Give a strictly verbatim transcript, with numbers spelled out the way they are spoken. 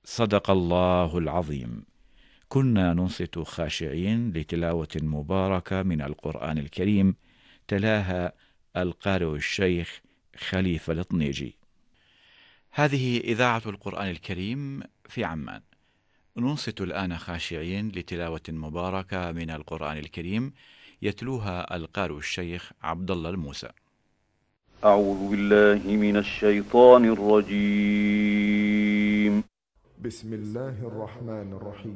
صدق الله العظيم. كنا ننصت خاشعين لتلاوة مباركة من القرآن الكريم، تلاها القارئ الشيخ خليفة الطنيجي. هذه إذاعة القرآن الكريم في عمان. ننصت الآن خاشعين لتلاوة مباركة من القرآن الكريم، يتلوها القارئ الشيخ عبد الله الموسى. أعوذ بالله من الشيطان الرجيم. بسم الله الرحمن الرحيم.